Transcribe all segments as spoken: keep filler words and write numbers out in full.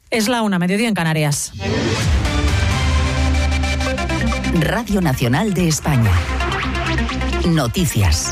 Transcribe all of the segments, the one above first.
Es la una, mediodía en Canarias. Radio Nacional de España. Noticias.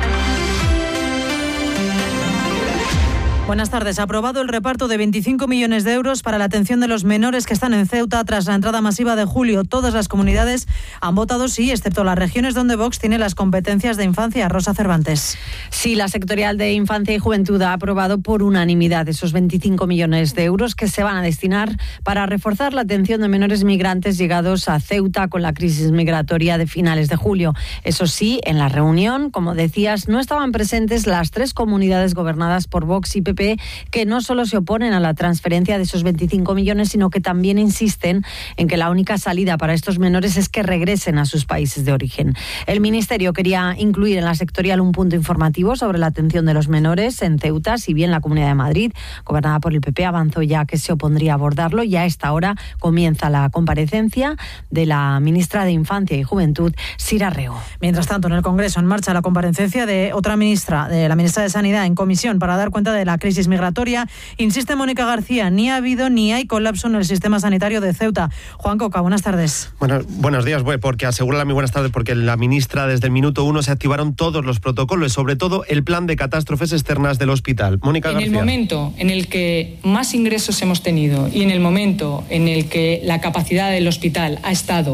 Buenas tardes. Ha aprobado el reparto de veinticinco millones de euros para la atención de los menores que están en Ceuta tras la entrada masiva de julio. Todas las comunidades han votado sí, excepto las regiones donde Vox tiene las competencias de infancia. Rosa Cervantes. Sí, la sectorial de Infancia y Juventud ha aprobado por unanimidad esos veinticinco millones de euros que se van a destinar para reforzar la atención de menores migrantes llegados a Ceuta con la crisis migratoria de finales de julio. Eso sí, en la reunión, como decías, no estaban presentes las tres comunidades gobernadas por Vox y P P, que no solo se oponen a la transferencia de esos veinticinco millones, sino que también insisten en que la única salida para estos menores es que regresen a sus países de origen. El Ministerio quería incluir en la sectorial un punto informativo sobre la atención de los menores en Ceuta, si bien la Comunidad de Madrid, gobernada por el P P, avanzó ya que se opondría a abordarlo. Y a esta hora comienza la comparecencia de la ministra de Infancia y Juventud, Sira Rego. Mientras tanto, en el Congreso en marcha la comparecencia de otra ministra, de la ministra de Sanidad, en comisión para dar cuenta de la crisis migratoria. Insiste Mónica García, ni ha habido ni hay colapso en el sistema sanitario de Ceuta. Juan Coca, buenas tardes. Bueno, buenos días, porque asegura muy buenas tardes, porque la ministra desde el minuto uno se activaron todos los protocolos, sobre todo el plan de catástrofes externas del hospital. Mónica García. En el momento en el que más ingresos hemos tenido y en el momento en el que la capacidad del hospital ha estado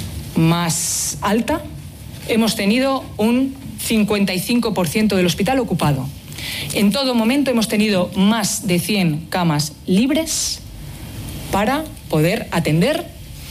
más alta, hemos tenido un cincuenta y cinco por ciento del hospital ocupado. En todo momento hemos tenido más de cien camas libres para poder atender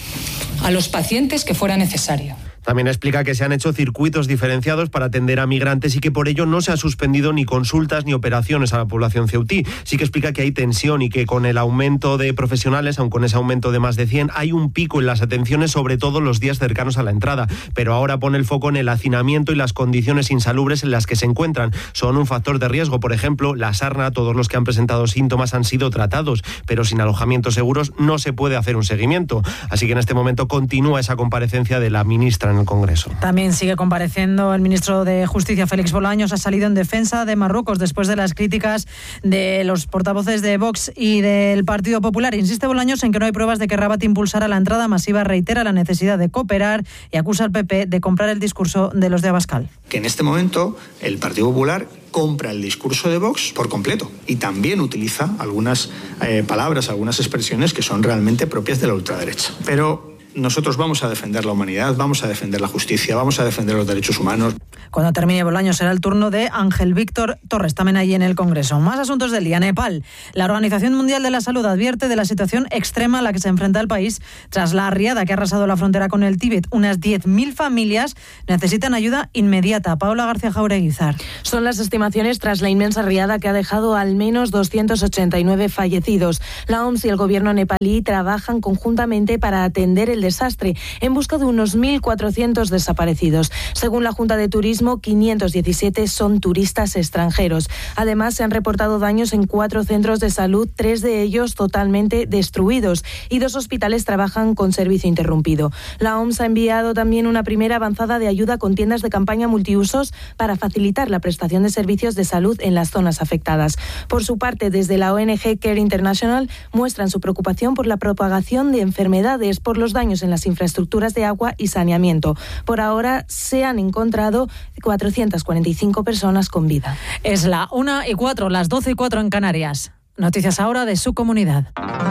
a los pacientes que fuera necesario. También explica que se han hecho circuitos diferenciados para atender a migrantes y que por ello no se ha suspendido ni consultas ni operaciones a la población ceutí. Sí que explica que hay tensión y que con el aumento de profesionales, aun con ese aumento de más de cien, hay un pico en las atenciones, sobre todo los días cercanos a la entrada. Pero ahora pone el foco en el hacinamiento y las condiciones insalubres en las que se encuentran. Son un factor de riesgo. Por ejemplo, la sarna, todos los que han presentado síntomas han sido tratados, pero sin alojamientos seguros no se puede hacer un seguimiento. Así que en este momento continúa esa comparecencia de la ministra en el Congreso. También sigue compareciendo el ministro de Justicia, Félix Bolaños. Ha salido en defensa de Marruecos después de las críticas de los portavoces de Vox y del Partido Popular. Insiste Bolaños en que no hay pruebas de que Rabat impulsara la entrada masiva, reitera la necesidad de cooperar y acusa al P P de comprar el discurso de los de Abascal. Que en este momento el Partido Popular compra el discurso de Vox por completo y también utiliza algunas eh, palabras, algunas expresiones que son realmente propias de la ultraderecha. Pero nosotros vamos a defender la humanidad, vamos a defender la justicia, vamos a defender los derechos humanos. Cuando termine Bolaños será el turno de Ángel Víctor Torres, también allí en el Congreso. Más asuntos del día. Nepal. La Organización Mundial de la Salud advierte de la situación extrema a la que se enfrenta el país tras la riada que ha arrasado la frontera con el Tíbet. Unas diez mil familias necesitan ayuda inmediata. Paula García Jaureguizar. Son las estimaciones tras la inmensa riada que ha dejado al menos doscientos ochenta y nueve fallecidos. La O M S y el gobierno nepalí trabajan conjuntamente para atender el desastre en busca de unos mil cuatrocientos desaparecidos. Según la Junta de Turismo, quinientos diecisiete son turistas extranjeros. Además, se han reportado daños en cuatro centros de salud, tres de ellos totalmente destruidos, y dos hospitales trabajan con servicio interrumpido. La O M S ha enviado también una primera avanzada de ayuda con tiendas de campaña multiusos para facilitar la prestación de servicios de salud en las zonas afectadas. Por su parte, desde la O N G Care International muestran su preocupación por la propagación de enfermedades por los daños en las infraestructuras de agua y saneamiento. Por ahora se han encontrado cuatrocientas cuarenta y cinco personas con vida. Es la una y cuatro, las doce y cuatro en Canarias. Noticias ahora de su comunidad.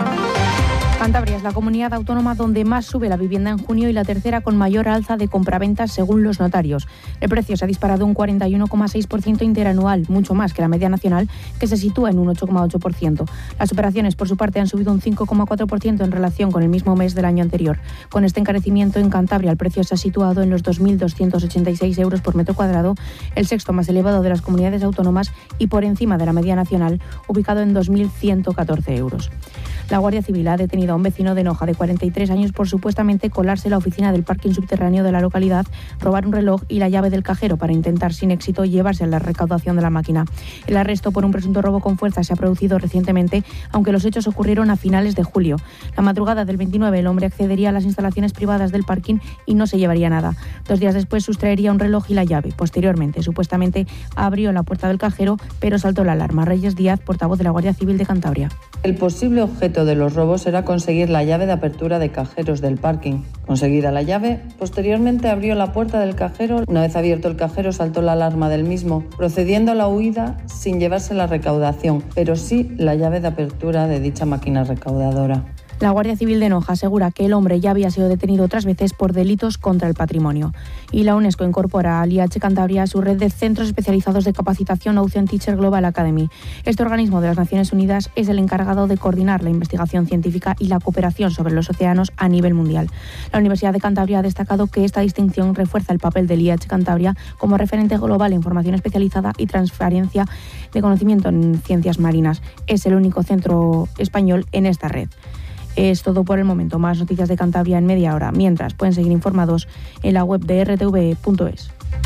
Cantabria es la comunidad autónoma donde más sube la vivienda en junio y la tercera con mayor alza de compraventas según los notarios. El precio se ha disparado un cuarenta y uno coma seis por ciento interanual, mucho más que la media nacional, que se sitúa en un ocho coma ocho por ciento. Las operaciones, por su parte, han subido un cinco coma cuatro por ciento en relación con el mismo mes del año anterior. Con este encarecimiento en Cantabria, el precio se ha situado en los dos mil doscientos ochenta y seis euros por metro cuadrado, el sexto más elevado de las comunidades autónomas y por encima de la media nacional, ubicado en dos mil ciento catorce euros. La Guardia Civil ha detenido a un vecino de Noja de cuarenta y tres años por supuestamente colarse la oficina del parking subterráneo de la localidad, robar un reloj y la llave del cajero para intentar sin éxito llevarse la recaudación de la máquina. El arresto por un presunto robo con fuerza se ha producido recientemente, aunque los hechos ocurrieron a finales de julio. La madrugada del veintinueve, el hombre accedería a las instalaciones privadas del parking y no se llevaría nada. Dos días después sustraería un reloj y la llave. Posteriormente, supuestamente, abrió la puerta del cajero, pero saltó la alarma. Reyes Díaz, portavoz de la Guardia Civil de Cantabria. El posible objeto objeto de los robos era conseguir la llave de apertura de cajeros del parking. Conseguida la llave, posteriormente abrió la puerta del cajero. Una vez abierto el cajero, saltó la alarma del mismo, procediendo a la huida sin llevarse la recaudación, pero sí la llave de apertura de dicha máquina recaudadora. La Guardia Civil de Noja asegura que el hombre ya había sido detenido otras veces por delitos contra el patrimonio. Y la UNESCO incorpora al I H Cantabria a su red de centros especializados de capacitación Ocean Teacher Global Academy. Este organismo de las Naciones Unidas es el encargado de coordinar la investigación científica y la cooperación sobre los océanos a nivel mundial. La Universidad de Cantabria ha destacado que esta distinción refuerza el papel del I H Cantabria como referente global en formación especializada y transferencia de conocimiento en ciencias marinas. Es el único centro español en esta red. Es todo por el momento. Más noticias de Cantabria en media hora. Mientras, pueden seguir informados en la web de r t v punto es.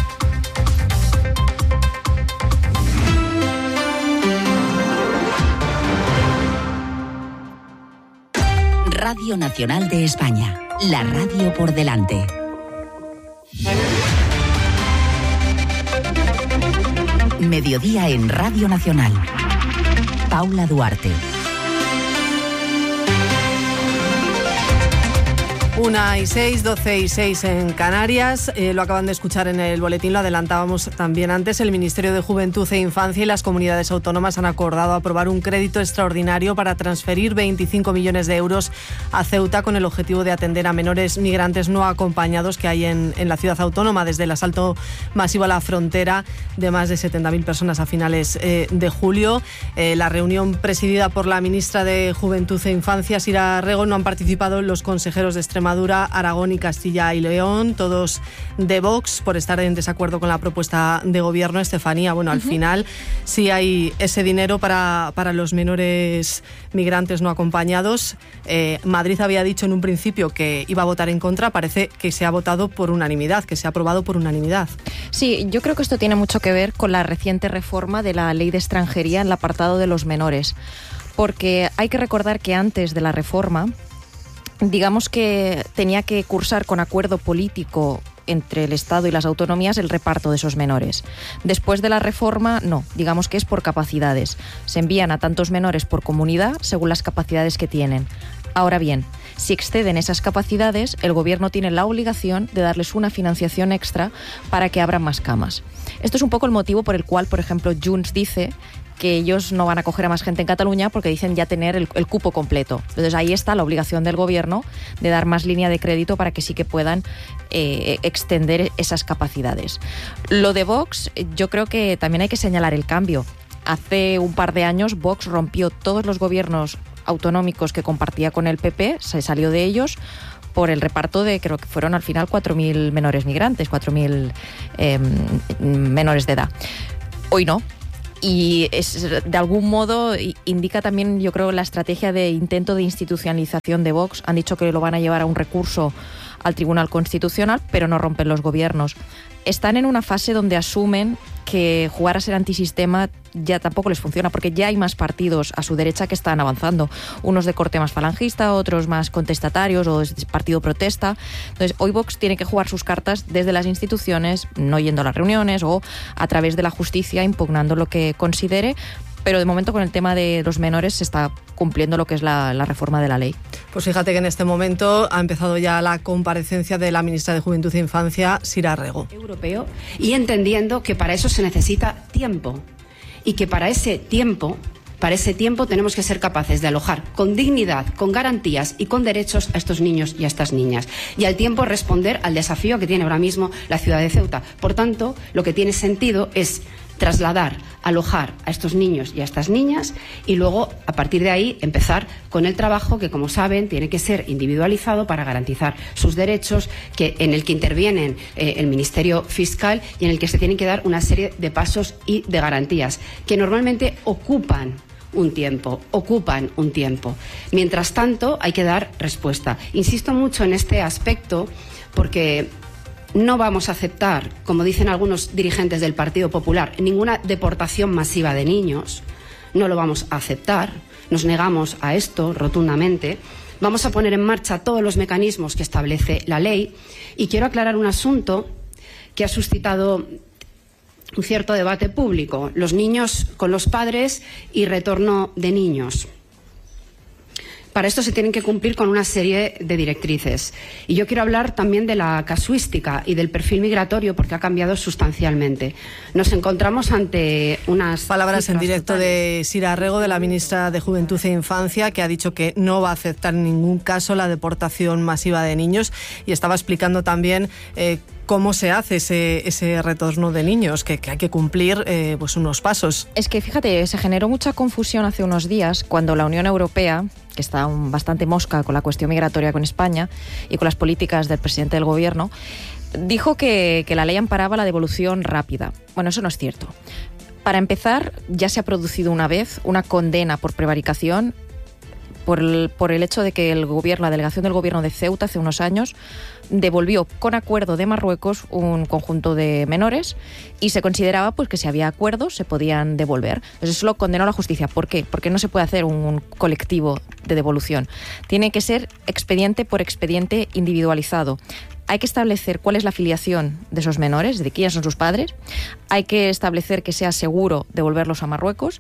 Radio Nacional de España. La radio por delante. Mediodía en Radio Nacional. Paula Duarte. Una y seis, doce y seis en Canarias. Eh, lo acaban de escuchar en el boletín, lo adelantábamos también antes. El Ministerio de Juventud e Infancia y las comunidades autónomas han acordado aprobar un crédito extraordinario para transferir veinticinco millones de euros a Ceuta con el objetivo de atender a menores migrantes no acompañados que hay en, en la ciudad autónoma desde el asalto masivo a la frontera de más de setenta mil personas a finales eh, de julio. Eh, la reunión presidida por la ministra de Juventud e Infancia, Sira Rego, no han participado los consejeros de Extremadura, Aragón y Castilla y León, todos de Vox, por estar en desacuerdo con la propuesta de gobierno. Estefanía, bueno, al uh-huh. final sí hay ese dinero para, para los menores migrantes no acompañados. Eh, Madrid había dicho en un principio que iba a votar en contra, parece que se ha votado por unanimidad, que se ha aprobado por unanimidad. Sí, yo creo que esto tiene mucho que ver con la reciente reforma de la Ley de Extranjería en el apartado de los menores, porque hay que recordar que antes de la reforma, digamos que tenía que cursar con acuerdo político entre el Estado y las autonomías el reparto de esos menores. Después de la reforma, no, digamos que es por capacidades. Se envían a tantos menores por comunidad según las capacidades que tienen. Ahora bien, si exceden esas capacidades, el Gobierno tiene la obligación de darles una financiación extra para que abran más camas. Esto es un poco el motivo por el cual, por ejemplo, Junts dice que ellos no van a acoger a más gente en Cataluña porque dicen ya tener el, el cupo completo. Entonces ahí está la obligación del Gobierno de dar más línea de crédito para que sí que puedan eh, extender esas capacidades. Lo de Vox, yo creo que también hay que señalar el cambio. Hace un par de años Vox rompió todos los gobiernos autonómicos que compartía con el P P, se salió de ellos por el reparto de, creo que fueron al final cuatro mil menores migrantes, cuatro mil eh, menores de edad. Hoy no. Y es, de algún modo indica también, yo creo, la estrategia de intento de institucionalización de Vox. Han dicho que lo van a llevar a un recurso al Tribunal Constitucional, pero no rompen los gobiernos. Están en una fase donde asumen que jugar a ser antisistema ya tampoco les funciona, porque ya hay más partidos a su derecha que están avanzando, unos de corte más falangista, otros más contestatarios o de partido protesta. Entonces hoy Vox tiene que jugar sus cartas desde las instituciones, no yendo a las reuniones o a través de la justicia impugnando lo que considere, pero de momento con el tema de los menores se está cumpliendo lo que es la, la reforma de la ley. Pues fíjate que en este momento ha empezado ya la comparecencia de la ministra de Juventud e Infancia, Sira Rego. Europeo, y entendiendo que para eso se necesita tiempo y que para ese tiempo, para ese tiempo tenemos que ser capaces de alojar con dignidad, con garantías y con derechos a estos niños y a estas niñas. Y al tiempo responder al desafío que tiene ahora mismo la ciudad de Ceuta. Por tanto, lo que tiene sentido es trasladar, alojar a estos niños y a estas niñas y luego, a partir de ahí, empezar con el trabajo que, como saben, tiene que ser individualizado para garantizar sus derechos, que, en el que intervienen eh, el Ministerio Fiscal y en el que se tienen que dar una serie de pasos y de garantías que normalmente ocupan un tiempo, ocupan un tiempo. Mientras tanto, hay que dar respuesta. Insisto mucho en este aspecto porque no vamos a aceptar, como dicen algunos dirigentes del Partido Popular, ninguna deportación masiva de niños. No lo vamos a aceptar. Nos negamos a esto rotundamente. Vamos a poner en marcha todos los mecanismos que establece la ley. Y quiero aclarar un asunto que ha suscitado un cierto debate público: los niños con los padres y retorno de niños. Para esto se tienen que cumplir con una serie de directrices. Y yo quiero hablar también de la casuística y del perfil migratorio, porque ha cambiado sustancialmente. Nos encontramos ante unas... Palabras en directo totales de Sira Rego, de la ministra de Juventud e Infancia, que ha dicho que no va a aceptar en ningún caso la deportación masiva de niños, y estaba explicando también eh, cómo se hace ese, ese retorno de niños, que, que hay que cumplir eh, pues unos pasos. Es que, fíjate, se generó mucha confusión hace unos días cuando la Unión Europea, que está bastante mosca con la cuestión migratoria con España y con las políticas del presidente del gobierno, dijo que, que la ley amparaba la devolución rápida. Bueno, eso no es cierto. Para empezar, ya se ha producido una vez una condena por prevaricación por el, por el hecho de que el gobierno, la delegación del gobierno de Ceuta hace unos años devolvió con acuerdo de Marruecos un conjunto de menores y se consideraba pues que si había acuerdos se podían devolver. Entonces eso lo condenó la justicia. ¿Por qué? Porque no se puede hacer un colectivo de devolución. Tiene que ser expediente por expediente individualizado. Hay que establecer cuál es la filiación de esos menores, de quiénes son sus padres. Hay que establecer que sea seguro devolverlos a Marruecos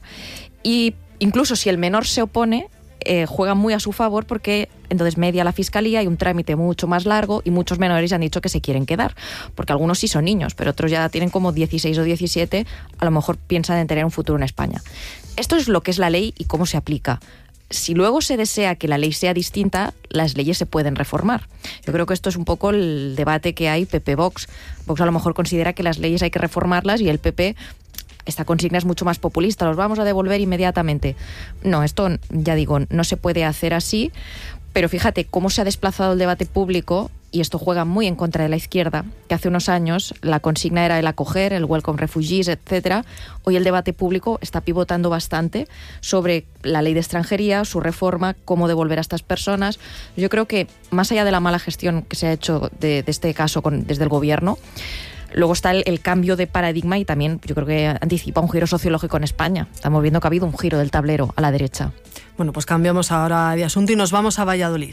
y incluso si el menor se opone, Eh, juega muy a su favor porque entonces media la fiscalía, hay un trámite mucho más largo y muchos menores han dicho que se quieren quedar, porque algunos sí son niños, pero otros ya tienen como dieciséis o diecisiete, a lo mejor piensan en tener un futuro en España. Esto es lo que es la ley y cómo se aplica. Si luego se desea que la ley sea distinta, las leyes se pueden reformar. Yo creo que esto es un poco el debate que hay P P-Vox. Vox a lo mejor considera que las leyes hay que reformarlas y el P P... esta consigna es mucho más populista, los vamos a devolver inmediatamente. No, esto, ya digo, no se puede hacer así, pero fíjate cómo se ha desplazado el debate público, y esto juega muy en contra de la izquierda, que hace unos años la consigna era el acoger, el welcome refugees, etcétera. Hoy el debate público está pivotando bastante sobre la ley de extranjería, su reforma, cómo devolver a estas personas. Yo creo que, más allá de la mala gestión que se ha hecho de, de este caso con, desde el gobierno, luego está el, el cambio de paradigma y también yo creo que anticipa un giro sociológico en España. Estamos viendo que ha habido un giro del tablero a la derecha. Bueno, pues cambiamos ahora de asunto y nos vamos a Valladolid.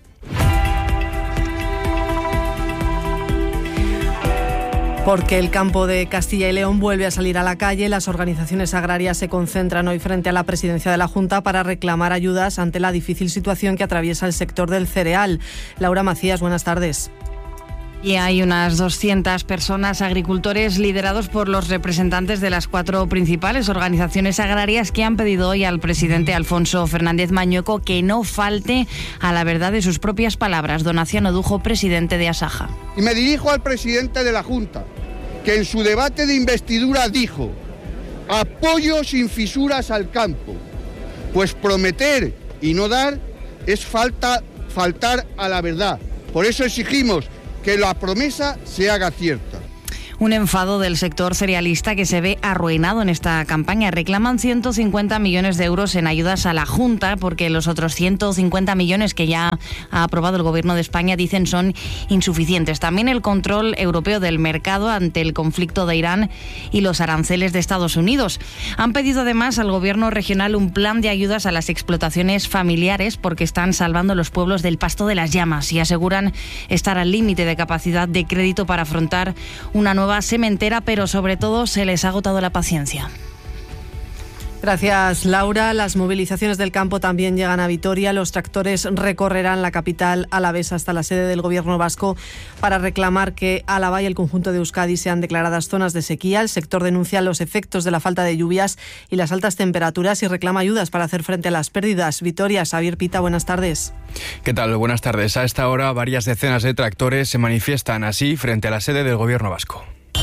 Porque el campo de Castilla y León vuelve a salir a la calle. Las organizaciones agrarias se concentran hoy frente a la presidencia de la Junta para reclamar ayudas ante la difícil situación que atraviesa el sector del cereal. Laura Macías, buenas tardes. Y hay unas doscientas personas, agricultores, liderados por los representantes de las cuatro principales organizaciones agrarias, que han pedido hoy al presidente Alfonso Fernández Mañueco que no falte a la verdad de sus propias palabras. Donaciano Dujo, presidente de Asaja. Y me dirijo al presidente de la Junta, que en su debate de investidura dijo: apoyo sin fisuras al campo. Pues prometer y no dar es falta, faltar a la verdad. Por eso exigimos que la promesa se haga cierta. Un enfado del sector cerealista que se ve arruinado en esta campaña. Reclaman ciento cincuenta millones de euros en ayudas a la Junta, porque los otros ciento cincuenta millones que ya ha aprobado el Gobierno de España dicen son insuficientes. También el control europeo del mercado ante el conflicto de Irán y los aranceles de Estados Unidos. Han pedido además al Gobierno regional un plan de ayudas a las explotaciones familiares, porque están salvando los pueblos del pasto de las llamas y aseguran estar al límite de capacidad de crédito para afrontar una nueva sementera, pero sobre todo se les ha agotado la paciencia. Gracias, Laura. Las movilizaciones del campo también llegan a Vitoria. Los tractores recorrerán la capital alavesa hasta la sede del Gobierno vasco para reclamar que Álava y el conjunto de Euskadi sean declaradas zonas de sequía. El sector denuncia los efectos de la falta de lluvias y las altas temperaturas y reclama ayudas para hacer frente a las pérdidas. Vitoria, Xavier Pita, buenas tardes. ¿Qué tal? Buenas tardes. A esta hora, varias decenas de tractores se manifiestan así frente a la sede del Gobierno vasco.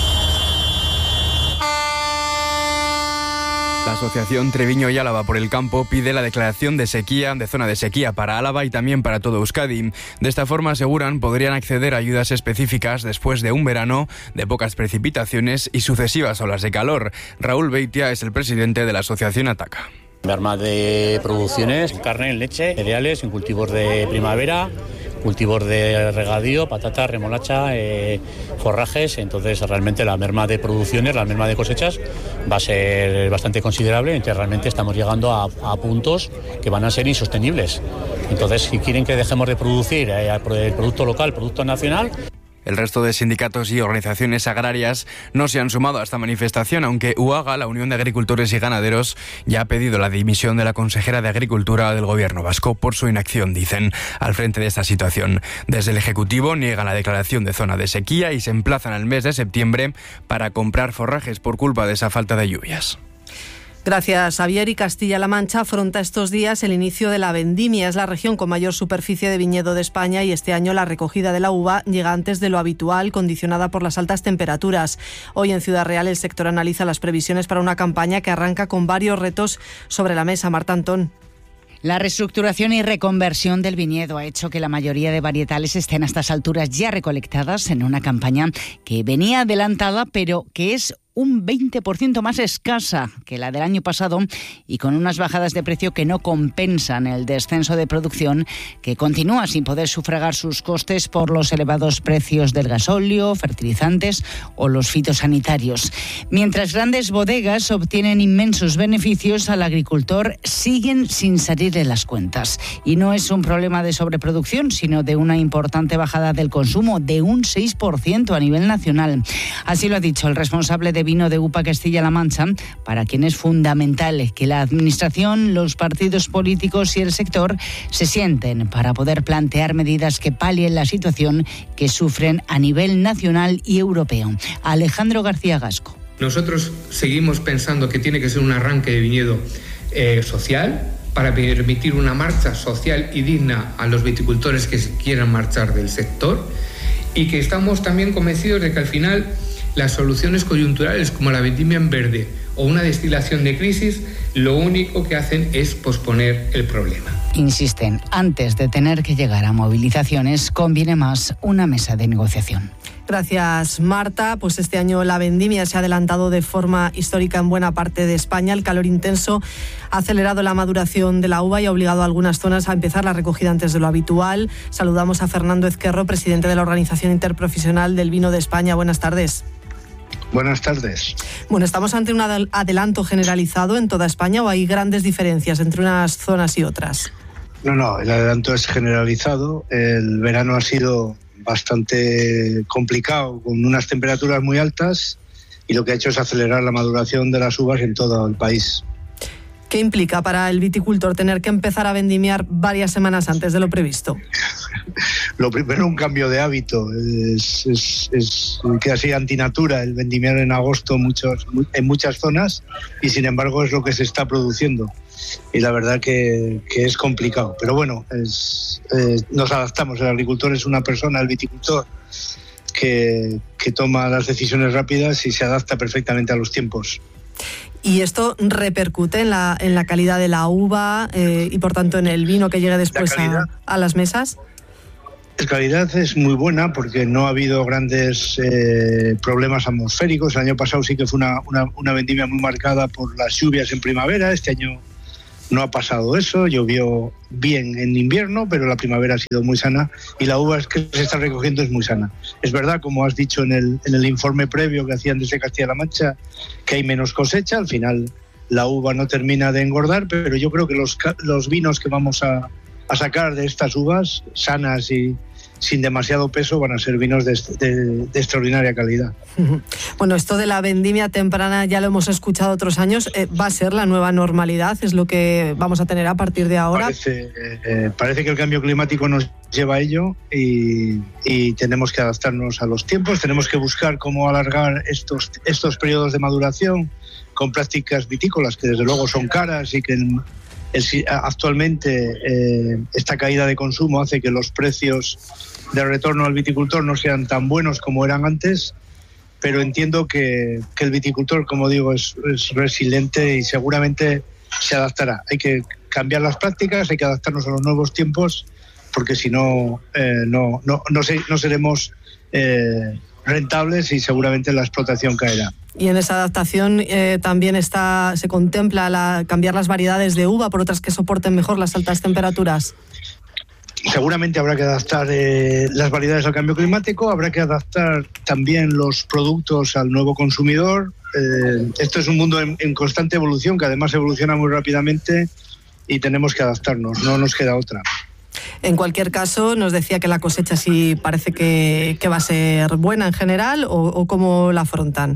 La Asociación Treviño y Álava por el Campo pide la declaración de sequía, de zona de sequía para Álava y también para todo Euskadi. De esta forma, aseguran, podrían acceder a ayudas específicas después de un verano de pocas precipitaciones y sucesivas olas de calor. Raúl Beitia es el presidente de la Asociación Ataca. Merma de producciones, en carne, en leche, cereales, en cultivos de primavera, cultivos de regadío, patata, remolacha, eh, forrajes. Entonces realmente la merma de producciones, la merma de cosechas va a ser bastante considerable. Entonces realmente estamos llegando a, a puntos que van a ser insostenibles. Entonces si quieren que dejemos de producir eh, el producto local, el producto nacional. El resto de sindicatos y organizaciones agrarias no se han sumado a esta manifestación, aunque U A G A, la Unión de Agricultores y Ganaderos, ya ha pedido la dimisión de la consejera de Agricultura del Gobierno vasco por su inacción, dicen, al frente de esta situación. Desde el Ejecutivo niegan la declaración de zona de sequía y se emplazan al mes de septiembre para comprar forrajes por culpa de esa falta de lluvias. Gracias, Xavier. Y Castilla-La Mancha afronta estos días el inicio de la vendimia. Es la región con mayor superficie de viñedo de España y este año la recogida de la uva llega antes de lo habitual, condicionada por las altas temperaturas. Hoy en Ciudad Real el sector analiza las previsiones para una campaña que arranca con varios retos sobre la mesa. Marta Antón. La reestructuración y reconversión del viñedo ha hecho que la mayoría de varietales estén a estas alturas ya recolectadas en una campaña que venía adelantada, pero que es un veinte por ciento más escasa que la del año pasado y con unas bajadas de precio que no compensan el descenso de producción, que continúa sin poder sufragar sus costes por los elevados precios del gasóleo, fertilizantes o los fitosanitarios. Mientras grandes bodegas obtienen inmensos beneficios, al agricultor siguen sin salir de las cuentas. Y no es un problema de sobreproducción, sino de una importante bajada del consumo de un seis por ciento a nivel nacional. Así lo ha dicho el responsable de vino de U P A Castilla-La Mancha, para quien es fundamental que la Administración, los partidos políticos y el sector se sienten para poder plantear medidas que palien la situación que sufren a nivel nacional y europeo. Alejandro García Gasco. Nosotros seguimos pensando que tiene que ser un arranque de viñedo eh, social, para permitir una marcha social y digna a los viticultores que quieran marchar del sector, y que estamos también convencidos de que al final las soluciones coyunturales como la vendimia en verde o una destilación de crisis lo único que hacen es posponer el problema. Insisten, antes de tener que llegar a movilizaciones, conviene más una mesa de negociación. Gracias, Marta. Pues este año la vendimia se ha adelantado de forma histórica en buena parte de España. El calor intenso ha acelerado la maduración de la uva y ha obligado a algunas zonas a empezar la recogida antes de lo habitual. Saludamos a Fernando Ezquerro, presidente de la Organización Interprofesional del Vino de España. Buenas tardes. Buenas tardes. Bueno, ¿estamos ante un adelanto generalizado en toda España o hay grandes diferencias entre unas zonas y otras? No, no, el adelanto es generalizado. El verano ha sido bastante complicado, con unas temperaturas muy altas, y lo que ha hecho es acelerar la maduración de las uvas en todo el país. ¿Qué implica para el viticultor tener que empezar a vendimiar varias semanas antes de lo previsto? Lo primero, un cambio de hábito. Es, es, es casi antinatura el vendimiar en agosto muchos, en muchas zonas, y sin embargo es lo que se está produciendo. Y la verdad que, que es complicado. Pero bueno, es, eh, nos adaptamos. El agricultor es una persona, el viticultor, que, que toma las decisiones rápidas y se adapta perfectamente a los tiempos. ¿Y esto repercute en la, en la calidad de la uva eh, y por tanto en el vino que llegue después a, a las mesas? La calidad es muy buena porque no ha habido grandes eh, problemas atmosféricos. El año pasado sí que fue una, una, una vendimia muy marcada por las lluvias en primavera. Este año no ha pasado eso, llovió bien en invierno, pero la primavera ha sido muy sana y la uva que se está recogiendo es muy sana. Es verdad, como has dicho en el, en el informe previo que hacían desde Castilla-La Mancha, que hay menos cosecha. Al final la uva no termina de engordar, pero yo creo que los, los vinos que vamos a, a sacar de estas uvas, sanas y sin demasiado peso, van a ser vinos de, de, de extraordinaria calidad. Bueno, esto de la vendimia temprana ya lo hemos escuchado otros años. Eh, ¿Va a ser la nueva normalidad? ¿Es lo que vamos a tener a partir de ahora? Parece, eh, parece que el cambio climático nos lleva a ello y, y tenemos que adaptarnos a los tiempos. Tenemos que buscar cómo alargar estos, estos periodos de maduración con prácticas vitícolas que desde luego son caras y que el, el, actualmente eh, esta caída de consumo hace que los precios de retorno al viticultor no sean tan buenos como eran antes, pero entiendo que, que el viticultor, como digo, es, es resiliente y seguramente se adaptará. Hay que cambiar las prácticas, hay que adaptarnos a los nuevos tiempos, porque si no, eh, no, no, no, se, no seremos eh, rentables y seguramente la explotación caerá. Y en esa adaptación eh, también está, se contempla la, cambiar las variedades de uva por otras que soporten mejor las altas temperaturas. Seguramente habrá que adaptar eh, las variedades al cambio climático, habrá que adaptar también los productos al nuevo consumidor. Eh, esto es un mundo en, en constante evolución, que además evoluciona muy rápidamente y tenemos que adaptarnos, no nos queda otra. En cualquier caso, nos decía que la cosecha sí parece que, que va a ser buena en general, o, o cómo la afrontan.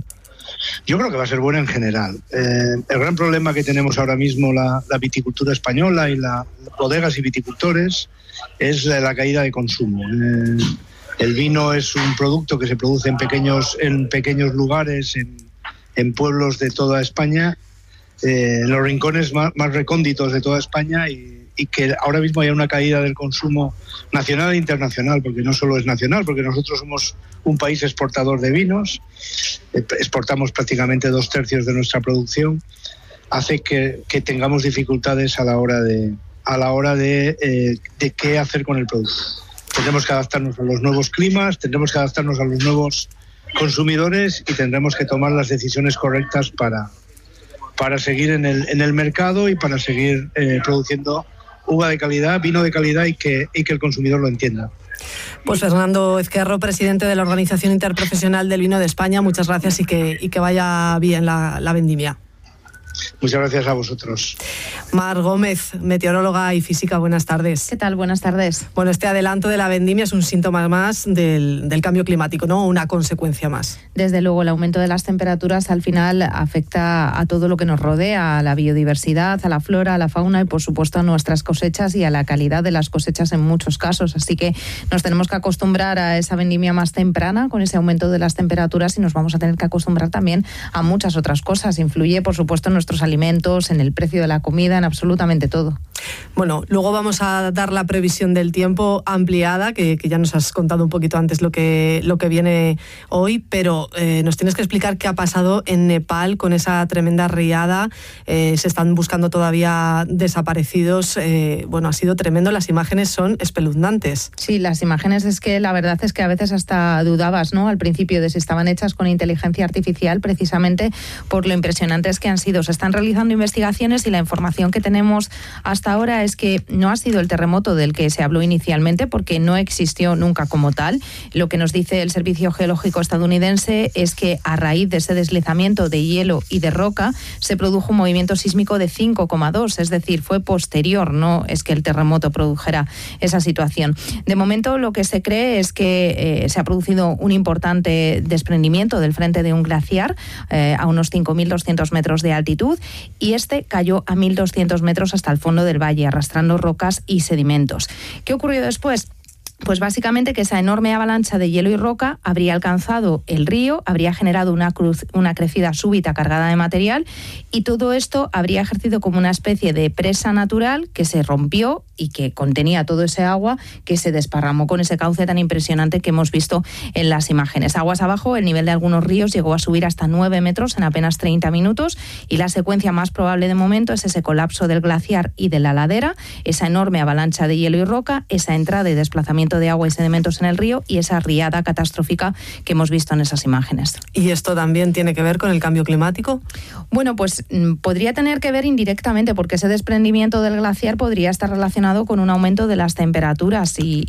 Yo creo que va a ser buena en general. Eh, el gran problema que tenemos ahora mismo la, la viticultura española y las bodegas y viticultores es la, la caída de consumo. Eh, el vino es un producto que se produce en pequeños, en pequeños lugares, en, en pueblos de toda España, eh, en los rincones más, más recónditos de toda España, y, y que ahora mismo hay una caída del consumo nacional e internacional, porque no solo es nacional, porque nosotros somos un país exportador de vinos, exportamos prácticamente dos tercios de nuestra producción, hace que, que tengamos dificultades a la hora de a la hora de, eh, de qué hacer con el producto. Tendremos que adaptarnos a los nuevos climas, tendremos que adaptarnos a los nuevos consumidores y tendremos que tomar las decisiones correctas para, para seguir en el, en el mercado y para seguir eh, produciendo uva de calidad, vino de calidad y que, y que el consumidor lo entienda. Pues Fernando Ezquerro, presidente de la Organización Interprofesional del Vino de España, muchas gracias y que, y que vaya bien la, la vendimia. Muchas gracias a vosotros. Mar Gómez, meteoróloga y física, buenas tardes. ¿Qué tal? Buenas tardes. Bueno, este adelanto de la vendimia es un síntoma más del, del cambio climático, ¿no? Una consecuencia más. Desde luego, el aumento de las temperaturas al final afecta a todo lo que nos rodea, a la biodiversidad, a la flora, a la fauna y, por supuesto, a nuestras cosechas y a la calidad de las cosechas en muchos casos. Así que nos tenemos que acostumbrar a esa vendimia más temprana con ese aumento de las temperaturas y nos vamos a tener que acostumbrar también a muchas otras cosas. Influye, por supuesto, en nuestros alimentos, en el precio de la comida, en absolutamente todo. Bueno, luego vamos a dar la previsión del tiempo ampliada, que, que ya nos has contado un poquito antes lo que, lo que viene hoy, pero eh, nos tienes que explicar qué ha pasado en Nepal con esa tremenda riada. Eh, se están buscando todavía desaparecidos. Eh, bueno, ha sido tremendo, las imágenes son espeluznantes. Sí, las imágenes es que la verdad es que a veces hasta dudabas, ¿no? Al principio de si estaban hechas con inteligencia artificial, precisamente por lo impresionantes que han sido. Se están realizando investigaciones y la información que tenemos hasta ahora es que no ha sido el terremoto del que se habló inicialmente, porque no existió nunca como tal. Lo que nos dice el Servicio Geológico estadounidense es que a raíz de ese deslizamiento de hielo y de roca se produjo un movimiento sísmico de cinco coma dos, es decir, fue posterior, no es que el terremoto produjera esa situación. De momento lo que se cree es que eh, se ha producido un importante desprendimiento del frente de un glaciar eh, a unos cinco mil doscientos metros de altitud, y este cayó a mil doscientos metros hasta el fondo del valle, arrastrando rocas y sedimentos. ¿Qué ocurrió después? Pues básicamente que esa enorme avalancha de hielo y roca habría alcanzado el río, habría generado una, cruz, una crecida súbita cargada de material, y todo esto habría ejercido como una especie de presa natural que se rompió y que contenía todo ese agua que se desparramó con ese cauce tan impresionante que hemos visto en las imágenes. Aguas abajo, el nivel de algunos ríos llegó a subir hasta nueve metros en apenas treinta minutos, y la secuencia más probable de momento es ese colapso del glaciar y de la ladera, esa enorme avalancha de hielo y roca, esa entrada y desplazamiento de agua y sedimentos en el río y esa riada catastrófica que hemos visto en esas imágenes. ¿Y esto también tiene que ver con el cambio climático? Bueno, pues podría tener que ver indirectamente, porque ese desprendimiento del glaciar podría estar relacionado con un aumento de las temperaturas y,